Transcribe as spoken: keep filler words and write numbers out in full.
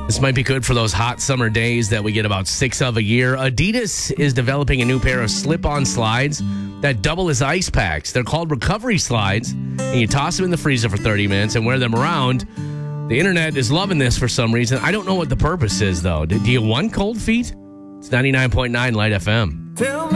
This might be good for those hot summer days that we get about six of a year. Adidas is developing a new pair of slip-on slides that double as ice packs. They're called recovery slides, and you toss them in the freezer for thirty minutes and wear them around. The internet is loving this for some reason. I don't know what the purpose is, though. Do you want cold feet? It's ninety-nine point nine Light F M. Tell me